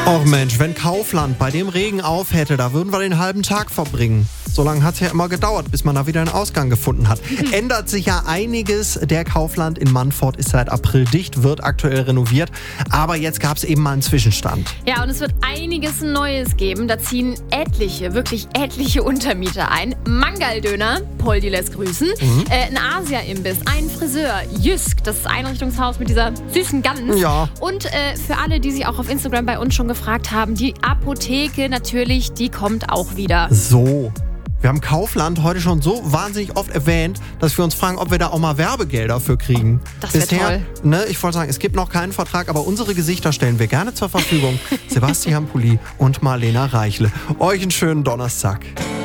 Och Mensch, wenn Kaufland bei dem Regen auf hätte, da würden wir den halben Tag verbringen. So lange hat es ja immer gedauert, bis man da wieder einen Ausgang gefunden hat. Ändert sich ja einiges. Der Kaufland in Mannfort ist seit April dicht, wird aktuell renoviert. Aber jetzt gab es eben mal einen Zwischenstand. Ja, und es wird einiges Neues geben. Da ziehen wirklich etliche Untermieter ein. Mangaldöner, Poldi lässt grüßen. Ein Asia-Imbiss, ein Friseur, Jysk, das Einrichtungshaus mit dieser süßen Gans. Ja. Und für alle, die sich auch auf Instagram bei uns schon gefragt haben, die Apotheke natürlich, die kommt auch wieder. So. Wir haben Kaufland heute schon so wahnsinnig oft erwähnt, dass wir uns fragen, ob wir da auch mal Werbegelder für kriegen. Das wäre toll. Ne, ich wollte sagen, es gibt noch keinen Vertrag, aber unsere Gesichter stellen wir gerne zur Verfügung. Sebastian Pulli und Marlena Reichle. Euch einen schönen Donnerstag.